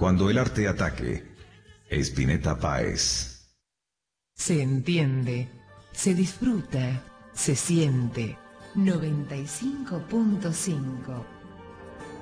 cuando el arte ataque. Spinetta Páez. Se entiende, se disfruta, se siente. 95.5